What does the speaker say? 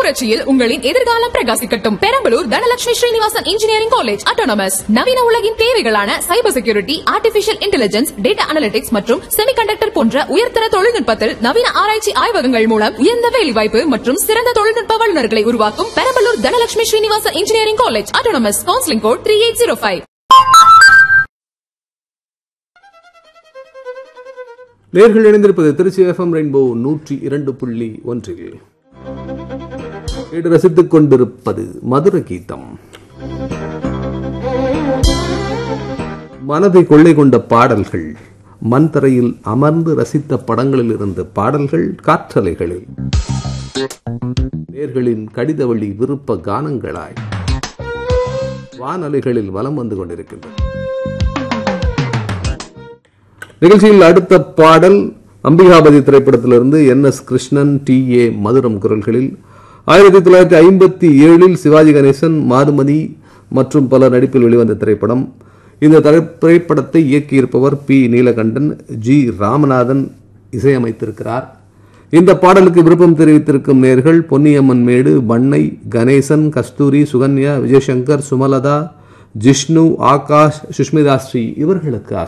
புரட்சியில் உங்களின் எதிர்காலம் பிரகாசிக்கட்டும். Perambalur Dhanalakshmi Srinivasan engineering college autonomous. நவீன உலகின் தேவைகளான cyber security, artificial intelligence, data analytics மற்றும் செமிகண்டக்டர் போன்ற உயர்தர தொழில்நுட்பத்தில் நவீன ஆராய்ச்சி ஆய்வகங்கள் மூலம் உயர்ந்த வேலைவாய்ப்பு மற்றும் சிறந்த தொழில்நுட்ப வல்லுநர்களை உருவாக்கும் Perambalur Dhanalakshmi Srinivasan engineering college autonomous. Counselling code 3805. நேர்கள் இணைந்திருப்பது திருச்சி FM ரெயின்போ 102.1. கேட்டு ரசித்துக் கொண்டிருப்பது மதுர கீதம். மனதை கொள்ளை கொண்ட பாடல்கள், மண் தரையில் அமர்ந்து ரசித்த படங்களில் இருந்து பாடல்கள் காற்றலைகளில் நேர்களின் கடிதவழி விருப்ப கானங்களாய் வானலைகளில் வலம் வந்து கொண்டிருக்கின்றன. நிகழ்ச்சியில் அடுத்த பாடல் அம்பிகாபதி திரைப்படத்திலிருந்து NS கிருஷ்ணன், TA மதுரம் குரல்களில் 1957 சிவாஜி கணேசன், மாதுமதி மற்றும் பலர் நடிப்பில் வெளிவந்த திரைப்படம். இந்த திரைப்படத்தை இயக்கியிருப்பவர் P நீலகண்டன், G ராமநாதன் இசையமைத்திருக்கிறார். இந்த பாடலுக்கு விருப்பம் தெரிவித்திருக்கும் நேர்கள் பொன்னியம்மன் மேடு, பண்ணை, கணேசன், கஸ்தூரி, சுகன்யா, விஜயசங்கர், சுமலதா, ஜிஷ்ணு, ஆகாஷ், சுஷ்மிதா ஸ்ரீ இவர்களுக்காக.